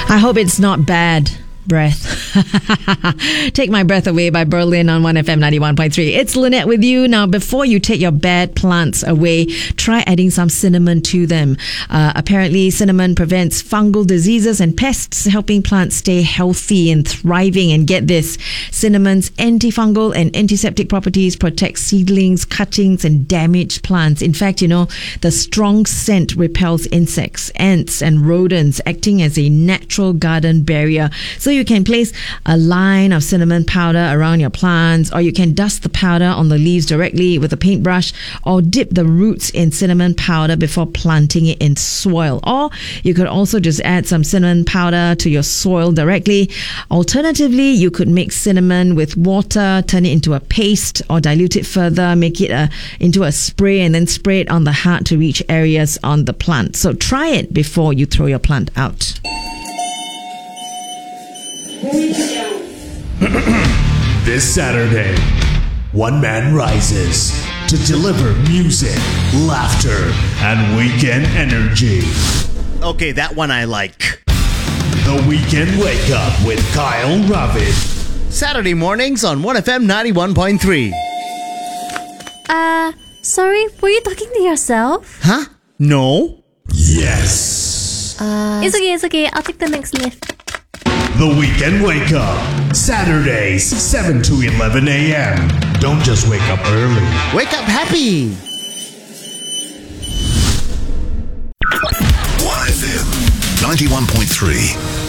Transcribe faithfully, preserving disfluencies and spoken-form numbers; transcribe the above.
I hope it's not bad breath. Take My Breath Away by Berlin on one F M ninety-one point three. It's Lynette with you. Now, before you take your bad plants away, try adding some cinnamon to them. Uh, apparently, cinnamon prevents fungal diseases and pests, helping plants stay healthy and thriving. And get this, cinnamon's antifungal and antiseptic properties protect seedlings, cuttings, and damaged plants. In fact, you know, the strong scent repels insects, ants, and rodents, acting as a natural garden barrier. So you can place a line of cinnamon powder around your plants, or you can dust the powder on the leaves directly with a paintbrush, or dip the roots in cinnamon powder before planting it in soil. Or you could also just add some cinnamon powder to your soil directly. Alternatively, you could mix cinnamon with water, turn it into a paste, or dilute it further, make it a, into a spray, and then spray it on the hard to reach areas on the plant. So try it before you throw your plant out. This Saturday, one man rises to deliver music, laughter, and weekend energy. Okay, that one I like. The Weekend Wake Up with Kyle Ravid. Saturday mornings on one F M ninety-one point three. Uh, sorry, were you talking to yourself? Huh? No? Yes. Uh, it's okay, it's okay. I'll take the next lift. The Weekend Wake Up. Saturdays, seven to eleven a.m. Don't just wake up early. Wake up happy. one F M ninety-one point three.